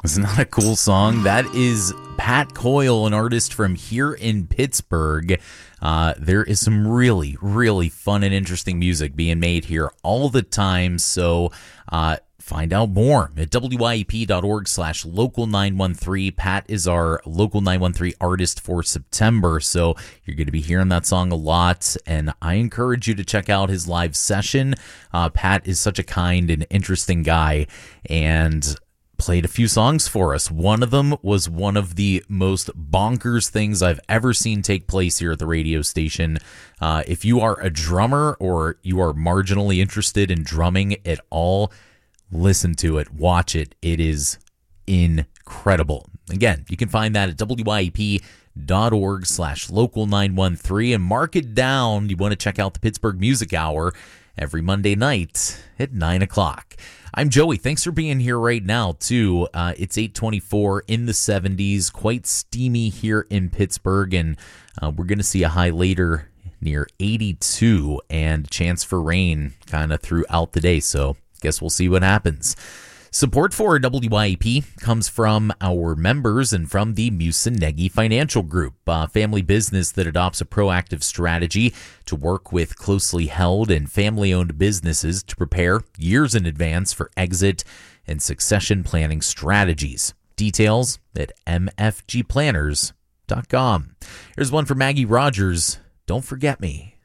Isn't that a cool song? That is Pat Coyle, an artist from here in Pittsburgh. There is some really, really fun and interesting music being made here all the time. So find out more at wyep.org/local913. Pat is our Local 913 artist for September. So you're going to be hearing that song a lot. And I encourage you to check out his live session. Pat is such a kind and interesting guy, and played a few songs for us. One of them was one of the most bonkers things I've ever seen take place here at the radio station. If you are a drummer or you are marginally interested in drumming at all, listen to it, watch it. It is incredible. Again, you can find that at wyep.org/local913 and mark it down. You want to check out the Pittsburgh Music Hour every Monday night at 9 o'clock. I'm Joey. Thanks for being here right now, too. It's 8:24 in the 70s, quite steamy here in Pittsburgh, and we're going to see a high later near 82 and a chance for rain kind of throughout the day, so guess we'll see what happens. Support for WYEP comes from our members and from the Musuneggi Financial Group, a family business that adopts a proactive strategy to work with closely held and family-owned businesses to prepare years in advance for exit and succession planning strategies. Details at mfgplanners.com. Here's one for Maggie Rogers. Don't forget me.